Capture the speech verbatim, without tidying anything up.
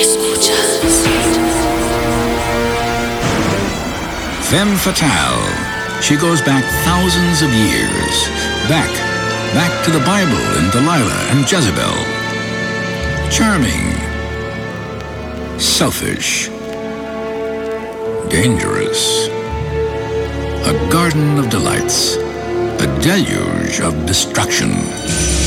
Femme fatale. She goes back thousands of years. Back, back to the Bible and Delilah and Jezebel. Charming. Selfish. Dangerous. A garden of delights. A deluge of destruction.